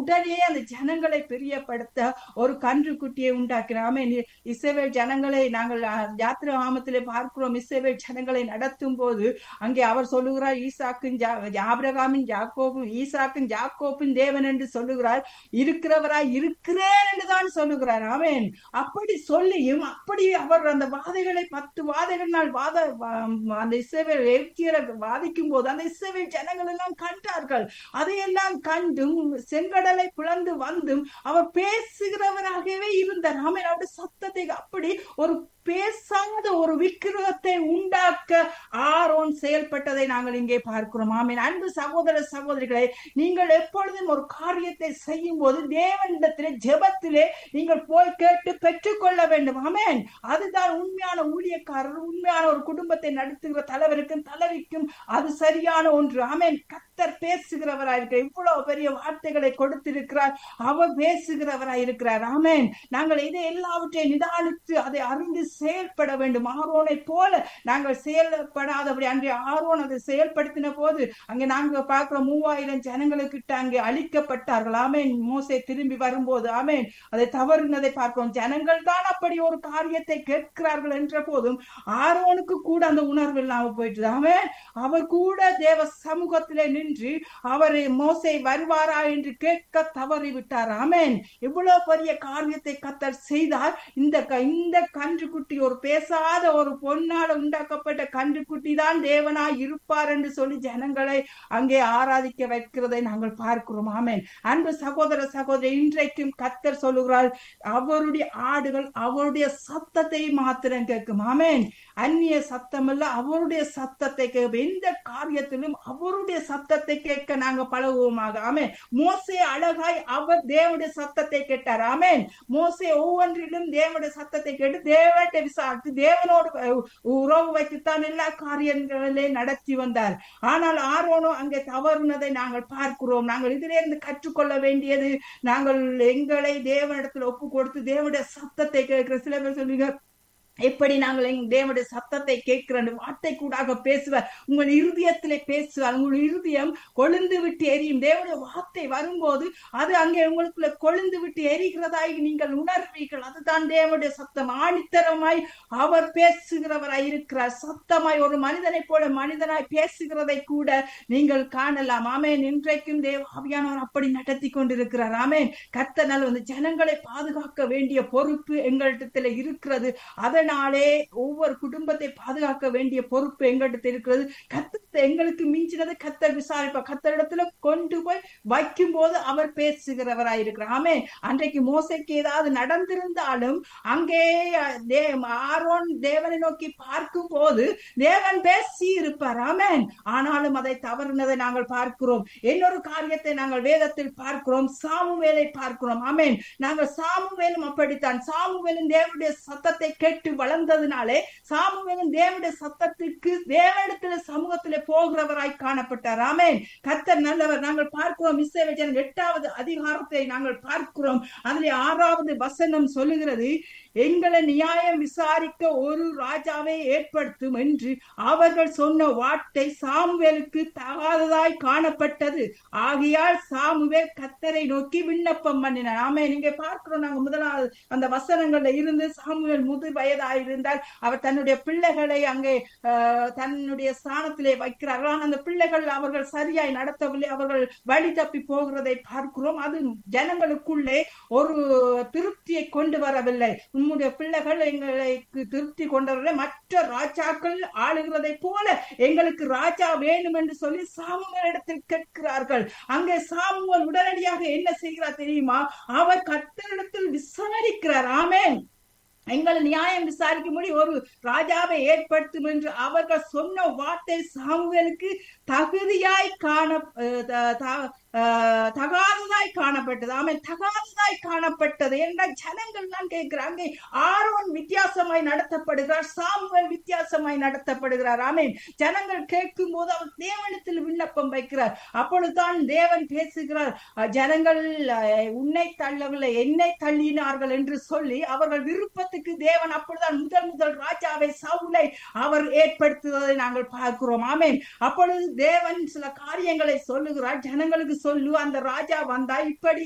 உடனே அந்த ஜனங்களை பிரியப்படுத்த ஒரு கன்றுக்குட்டியை உண்டாக்கினார். ஆமென். இஸ்ரவேல் ஜனங்களை நாங்கள் யாத்திராகமத்திலே பார்க்கிறோம். இஸ்ரவேல் ஜனங்களை நடத்தும் போது அங்கே அவர் சொல்லுகிறார், ஈசாக்கும் ஆபிரகாமின் யாக்கோபும் ஈசாக்கும் யாக்கோபின் தேவன் என்று சொல்லுகிறார். இருக்கிறவராய் இருக்கிறேன் என்றுதான் சொல்லுகிறார். ஆமென். அப்படி சொல்லியும் அப்படி அவர் அந்த வாதைகளை 10 வாதைகளினால் அந்த இஸ்ரவேல் எகிப்தியரை வாதிக்கும் போது அந்த இஸ்ரவேல் ஜனங்கள் எல்லாம் கண்டார்கள். அதையெல்லாம் கண்டும் செங்கடலை பிளந்து வந்தும் அவர் பேசுகிறவராகவே இருந்தார். ஆமென். அவருடைய சத்தத்தை அப்படி ஒரு பேசாத ஒரு விக்கிரகத்தை உண்டாக்க ஆரோன் செயல்பட்டதை நாங்கள் இங்கே பார்க்கிறோம். ஆமென். அன்பு சகோதர சகோதரிகளே, நீங்கள் எப்பொழுதும் ஒரு காரியத்தை செய்யும் போது தேவனிடத்திலே ஜெபத்திலே நீங்கள் போய் கேட்டு பெற்றுக்கொள்ள வேண்டும். ஆமென். அதுதான் உண்மையான ஊழியக்காரர், உண்மையான ஒரு குடும்பத்தை நடத்துகிற தலைவருக்கும் தலைவிக்கும் அது சரியான ஒன்று. ஆமென். கர்த்தர் பேசுகிறவராயிருக்கிறார். இவ்வளவு பெரிய வார்த்தைகளை கொடுத்திருக்கிறார். அவர் பேசுகிறவராயிருக்கிறார். ஆமென். நாங்கள் இதை எல்லாவற்றையும் நிதானித்து அதை அறிந்து செயல்பட வேண்டும். ஆரோனை போல நாங்கள் செயல்படாதபடி அங்கே ஆரோன் அதை செயல்படுத்தின போது அங்கே நாங்கள் பார்க்கிற 3000 ஜனங்களுக்கிட்ட அங்கே அழிக்கப்பட்டார்கள். ஆமென். மோசே திரும்பி வரும்போது ஆமென் அதை தவறுனதை பார்க்கிறோம். ஜனங்கள் தான் அப்படி ஒரு காரியத்தை கேட்கிறார்கள் என்ற போதும் ஆரோனுக்கு கூட அந்த உணர்வு இல்லாமல் போயிட்டு. ஆமென். அவர் கூட தேவ சமூகத்திலே நின்று அவர் மோசே வருவாரா என்று கேட்க தவறிவிட்டார். ஆமென். இவ்வளவு பெரிய காரியத்தை கர்த்தர் செய்தார். இந்த கன்றுக்குட்டி ஒரு பேசாத ஒரு பொன்னால உண்டாக்கப்பட்ட கன்றுக்குட்டி தான் தேவனாய் இருப்பார் என்று சொல்லி ஜனங்களை அங்கே ஆராதிக்க வைக்கிறதை நாங்கள் பார்க்கிறோம். ஆமென். அன்பு சகோதர சகோதரி, இன்றைக்கும் கர்த்தர் சொல்லுகிறார், அவருடைய ஆடுகள் அவருடைய சத்தத்தை மாத்திரம் கேட்கும். ஆமென். அந்நிய சத்தம் அல்ல, அவருடைய சத்தத்தை கேட்கும். எந்த காரியத்திலும் அவருடைய சத்தத்தை கேட்க நாங்க பழகுவோமாக. ஆமென். மோசே அழகாய் அவர் தேவனுடைய சத்தத்தை கேட்டார். ஆமென். மோசே ஒவ்வொன்றிலும் தேவனுடைய சத்தத்தை கேட்டு தேவனை விசாரித்து தேவனோடு உறவு வைத்துத்தான் எல்லா காரியங்களே நடத்தி வந்தார். ஆனால் ஆரோனோ அங்கே தவறுனதை நாங்கள் பார்க்கிறோம். நாங்கள் இதிலிருந்து கற்றுக்கொள்ள வேண்டியது, நாங்கள் எங்களை தேவனிடத்தில் ஒப்பு கொடுத்து தேவனுடைய சத்தத்தை கேட்கிற சில பேர் சொல்லுங்க, எப்படி நாங்கள் தேவனுடைய சத்தத்தை கேட்கிற வார்த்தை கூடாக பேசுவார். உங்கள் இருதயத்திலே பேசுவார். உங்கள் இருதயம் கொழுந்து விட்டு எரியும். தேவனுடைய வார்த்தை வரும்போது அது அங்கே உங்களுக்குள்ள கொழுந்து விட்டு எரிகிறதாய் நீங்கள் உணர்வீர்கள். அதுதான் தேவனுடைய சத்தம். ஆணித்தரமாய் அவர் பேசுகிறவராய் இருக்கிறார். சத்தமாய் ஒரு மனிதனை போல மனிதனாய் பேசுகிறதை கூட நீங்கள் காணலாம். ஆமென். இன்றைக்கும் தேவ ஆவியானவர் அப்படி நடத்தி கொண்டிருக்கிறார். ஆமென். கர்த்தர் நல்ல ஜனங்களை பாதுகாக்க வேண்டிய பொறுப்பு எங்களிடத்தில் இருக்கிறது. அதனாலே ஒவ்வொரு குடும்பத்தை பாதுகாக்க வேண்டிய பொறுப்பு எங்களிடத்தில் இருக்கிறது. கர்த்தர் எங்களுக்கு மிஞ்சினது கர்த்தர் விசாரிப்பார். கர்த்தரிடத்துல கொண்டு போய் வைக்கும் போது அவர் பேசுகிறவராயிருக்கிறார். ஆமென். அன்றைக்கு மோசேக்கு ஏதாவது நடந்திருந்தாலும் அங்கே ஆரோன் தேவனை நோக்கி பார்க்கும் போது தேவன் பேசி இருப்பார். ஆமென். ஆனாலும் அதை தவறுனதை நாங்கள் பார்க்கிறோம். இன்னொரு காரியத்தை நாங்கள் வேதத்தில் பார்க்கிறோம். சாமுவேலை பார்க்கிறோம். ஆமென். நாங்கள் சாமுவேலும் அப்படித்தான். சாமுவேலும் தேவனுடைய சத்தத்தை கேட்டு வளர்ந்ததினாலே சாமுவேலும் தேவனுடைய சத்தத்திற்கு தேவனிடத்திலே சமூகத்திலே போகிறவராய் காணப்பட்டார். ஆமென். கர்த்தர் நல்லவர். நாங்கள் பார்க்கிறோம் இஸ்ரவேல் ஜனங்கள் 8வது அதிகாரத்தை நாங்கள் பார்க்கிறோம். அதிலே 6வது வசனம் சொல்லுகிறது, எங்களை நியாயம் விசாரிக்க ஒரு ராஜாவை ஏற்படுத்தும் என்று அவர்கள் சொன்ன வார்த்தை சாமுவேலுக்கு தகாததாய் காணப்பட்டது. ஆகையால் சாமுவேல் கர்த்தரை நோக்கி விண்ணப்பம் பண்ணினார். ஆமென். நீங்க பார்க்கிறோம், நாங்க முதலாவது அந்த வசனங்கள்ல இருந்து சாமுவேல் முதிர் வயதாயிருந்தார். அவர் தன்னுடைய பிள்ளைகளை அங்கே தன்னுடைய ஸ்தானத்திலே வைக்கிறார்கள். ஆனால் அந்த பிள்ளைகள் அவர்கள் சரியாய் நடத்தவில்லை. அவர்கள் வழி தப்பி போகிறதை பார்க்கிறோம். அது ஜனங்களுக்குள்ளே ஒரு திருப்தியை கொண்டு வரவில்லை. உம்முடைய பிள்ளைகள் எங்களுக்கு திருப்தி கொண்டவர்களே, மற்ற ராஜாக்கள் ஆளுகிறதை போல எங்களுக்கு ராஜா வேணும் என்று சொல்லி சாமுவேல் இடத்தில் கேட்கிறார்கள். அங்கே சாமுவேல் உடனடியாக என்ன செய்கிறார் தெரியுமா? அவர் கர்த்தரிடத்தில் விசாரிக்கிறார். ஆமென். எங்களை நியாயம் விசாரிக்கும்படி ஒரு ராஜாவை ஏற்படுத்தும் என்று அவர்கள் சொன்ன வார்த்தை சாமுவேலுக்கு தகுதியாய் தகாததாய் காணப்பட்டது. ஆமென். தகாததாய் காணப்பட்டது என்ற ஜனங்கள் தான் கேட்கிறாங்க. Aaron வித்தியாசமாய் நடத்தப்படுகிறார், Samuel வித்தியாசமாய் நடத்தப்படுகிறார். ஆமென். ஜனங்கள் கேட்கும் போது அவர் தேவனிடத்தில் விண்ணப்பம் வைக்கிறார். அப்பொழுதுதான் தேவன் பேசுகிறார், ஜனங்கள் உன்னை தள்ளவில்லை என்னை தள்ளினார்கள் என்று சொல்லி அவர்கள் விருப்பத்துக்கு தேவன் அப்பொழுதுதான் முதல் ராஜாவை சவுலை அவர் ஏற்படுத்துவதை நாங்கள் பார்க்கிறோம். ஆமென். அப்பொழுது தேவன் சில காரியங்களை சொல்லுகிறார். ஜனங்களுக்கு சொல்லு, அந்த ராஜா வந்தா இப்படி